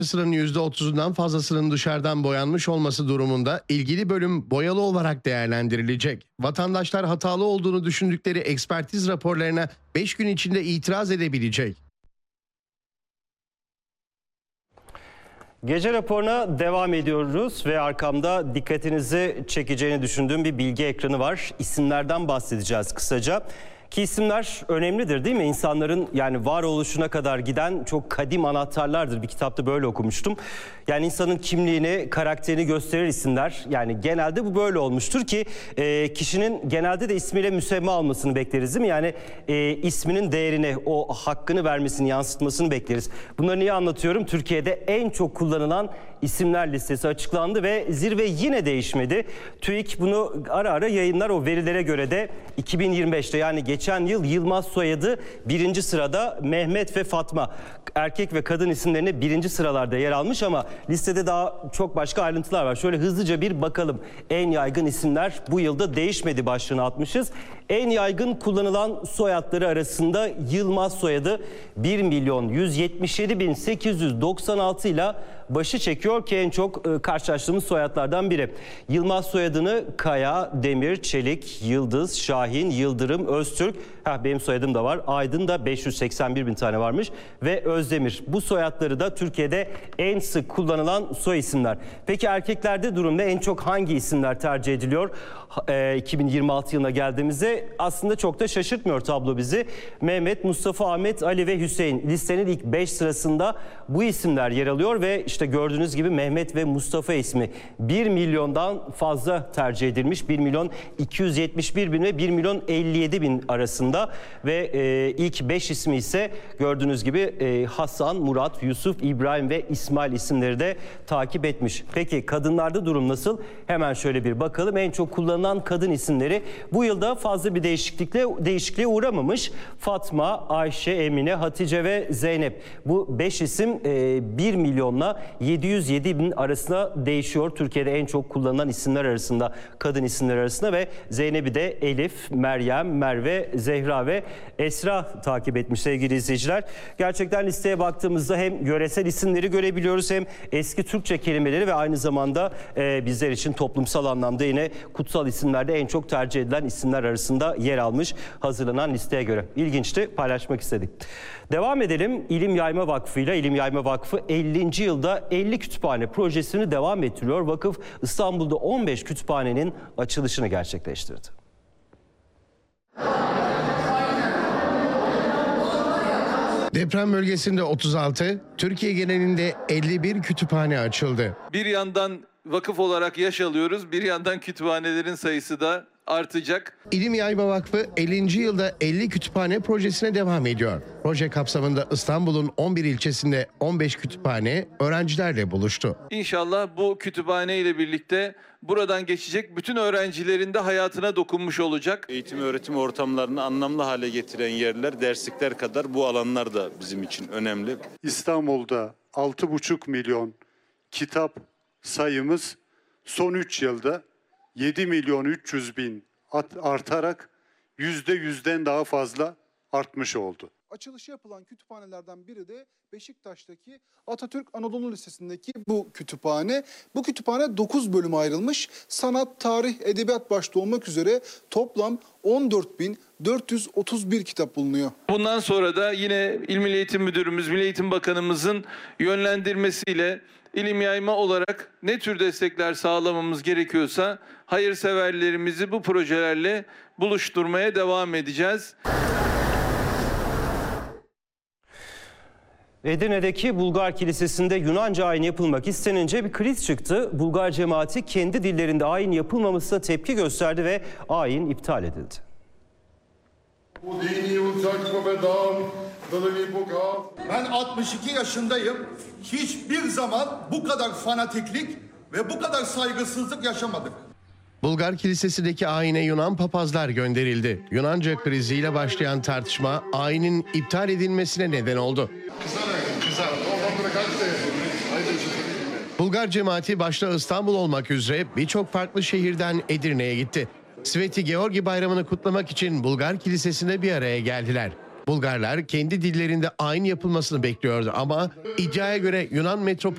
Sının %30'undan fazlasının dışarıdan boyanmış olması durumunda ilgili bölüm boyalı olarak değerlendirilecek. Vatandaşlar hatalı olduğunu düşündükleri ekspertiz raporlarına 5 gün içinde itiraz edebilecek. Gece raporuna devam ediyoruz ve arkamda dikkatinizi çekeceğini düşündüğüm bir bilgi ekranı var. İsimlerden bahsedeceğiz kısaca. Ki isimler önemlidir değil mi? İnsanların yani varoluşuna kadar giden çok kadim anahtarlardır. Bir kitapta böyle okumuştum. Yani insanın kimliğini, karakterini gösterir isimler. Yani genelde bu böyle olmuştur ki kişinin genelde de ismiyle müsemma almasını bekleriz değil mi? Yani isminin değerini, o hakkını vermesini, yansıtmasını bekleriz. Bunları niye anlatıyorum? Türkiye'de en çok kullanılan isimler listesi açıklandı ve zirve yine değişmedi. TÜİK bunu ara ara yayınlar. O verilere göre de 2025'te yani geçen yıl Yılmaz soyadı 1. sırada, Mehmet ve Fatma erkek ve kadın isimlerine 1. sıralarda yer almış ama listede daha çok başka ayrıntılar var. Şöyle hızlıca bir bakalım. En yaygın isimler bu yılda değişmedi başlığını atmışız. En yaygın kullanılan soyadları arasında Yılmaz soyadı 1.177.896 ile başı çekiyor ki en çok karşılaştığımız soyadlardan biri. Yılmaz soyadını Kaya, Demir, Çelik, Yıldız, Şahin, Yıldırım, Öztürk, benim soyadım da var. Aydın da 581.000 tane varmış ve Özdemir. Bu soyadları da Türkiye'de en sık kullanılan soy isimler. Peki erkeklerde durum ne? En çok hangi isimler tercih ediliyor? 2026 yılına geldiğimizde aslında çok da şaşırtmıyor tablo bizi. Mehmet, Mustafa, Ahmet, Ali ve Hüseyin listenin ilk 5 sırasında bu isimler yer alıyor ve işte gördüğünüz gibi Mehmet ve Mustafa ismi 1 milyondan fazla tercih edilmiş. 1.271.000 ve 1.057.000 arasında ve ilk 5 ismi ise gördüğünüz gibi Hasan, Murat, Yusuf, İbrahim ve İsmail isimleri de takip etmiş. Peki kadınlarda durum nasıl? Hemen şöyle bir bakalım. En çok kullanılan kadın isimleri bu yılda fazla bir değişikliğe uğramamış. Fatma, Ayşe, Emine, Hatice ve Zeynep. Bu 5 isim 1 milyonla 707.000 arasında değişiyor. Türkiye'de en çok kullanılan isimler arasında, kadın isimler arasında ve Zeynep'i de Elif, Meryem, Merve, Zehra ve Esra takip etmiş sevgili izleyiciler. Gerçekten listeye baktığımızda hem yöresel isimleri görebiliyoruz hem eski Türkçe kelimeleri ve aynı zamanda bizler için toplumsal anlamda yine kutsal isimlerde en çok tercih edilen isimler arasında yer almış hazırlanan listeye göre. İlginçti, paylaşmak istedik. Devam edelim. İlim Yayma Vakfı ile İlim Yayma Vakfı 50. yılda 50 kütüphane projesini devam ettiriyor. Vakıf İstanbul'da 15 kütüphanenin açılışını gerçekleştirdi. Deprem bölgesinde 36, Türkiye genelinde 51 kütüphane açıldı. Bir yandan vakıf olarak yaş alıyoruz, bir yandan kütüphanelerin sayısı da artacak. İlim Yayma Vakfı 50. yılda 50 kütüphane projesine devam ediyor. Proje kapsamında İstanbul'un 11 ilçesinde 15 kütüphane öğrencilerle buluştu. İnşallah bu kütüphane ile birlikte buradan geçecek bütün öğrencilerin de hayatına dokunmuş olacak. Eğitim öğretim ortamlarını anlamlı hale getiren yerler, derslikler kadar bu alanlar da bizim için önemli. İstanbul'da 6,5 milyon kitap sayımız son 3 yılda 7.300.000 artarak %100'den daha fazla artmış oldu. Açılışı yapılan kütüphanelerden biri de Beşiktaş'taki Atatürk Anadolu Lisesi'ndeki bu kütüphane. Bu kütüphane 9 bölüme ayrılmış. Sanat, tarih, edebiyat başta olmak üzere toplam 14.431 kitap bulunuyor. Bundan sonra da yine İl Milli Eğitim Müdürümüz, Milli Eğitim Bakanımızın yönlendirmesiyle İlim Yayma olarak ne tür destekler sağlamamız gerekiyorsa hayırseverlerimizi bu projelerle buluşturmaya devam edeceğiz. Edirne'deki Bulgar Kilisesi'nde Yunanca ayin yapılmak istenince bir kriz çıktı. Bulgar cemaati kendi dillerinde ayin yapılmamasına tepki gösterdi ve ayin iptal edildi. Ben 62 yaşındayım. Hiçbir zaman bu kadar fanatiklik ve bu kadar saygısızlık yaşamadık. Bulgar Kilisesi'ndeki ayine Yunan papazlar gönderildi. Yunanca kriziyle başlayan tartışma ayinin iptal edilmesine neden oldu. Bulgar cemaati başta İstanbul olmak üzere birçok farklı şehirden Edirne'ye gitti. Sveti Georgi Bayramı'nı kutlamak için Bulgar Kilisesi'nde bir araya geldiler. Bulgarlar kendi dillerinde ayin yapılmasını bekliyordu ama iddiaya göre Yunan metropolü